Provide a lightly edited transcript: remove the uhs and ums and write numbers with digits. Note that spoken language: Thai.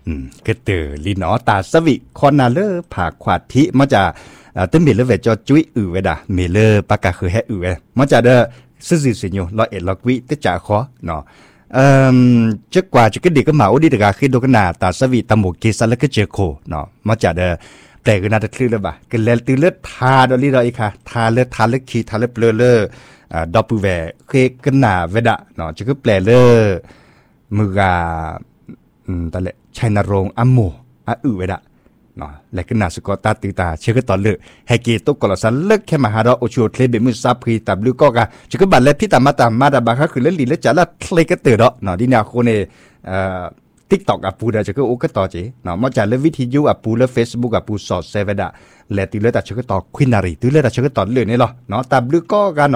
ก็เตอลีนอตาสวิคอนนาเลอร์ผาขวาดทิมันจะตึ้มเมเลเวจอจุ้ยเวดาเมเลอร์ปากกาคือแฮมันจะเด้อซื่อสิอยู่101วิตจ่าขอเนาะจะกว่าจะก็ดีก็เหมาดีแต่ก็คือโดกันนาตาสวิตามกเกซันแล้วก็เจโคเนาะมันจะเด้อแต่ก็น่าจะคลื่นเลยบ่ะก็แล้วตื่นเลือดทาดอลี่ดอยค่ะทาเลือดขี้ทาเลือดเบลอดอปูแวเคกันนาเวดาเนาะจะก็แปลเลอมือกาตะเละชัยนรงค์อัมโมเวดาเนาะและก็นาสกอตาตือตาเชื่อก็ตอนเลือกให้เกตุกกอลสันเลิกแค่มาหาเราโอชูเทเลเบมือซับพีตับลูกก็กะจะก็บัดแล้วพี่ตามมาดาบาค่ะคือเล่นลีแล้วจะละเทเลก็เตือเนาะดินาโคเนTikTok อ่ะปูเดจะก็โอก็ต่อจีเนาะมาจากเล่นวิทยุอ่ะปูเล่น Facebook อ่ะปูสอดเซเวดาและตีเล่นแต่จะก็ต่อควินารีตีเล่นแต่จะก็ต่อเรื่องนี้หรอเนาะตับลูกก็กัน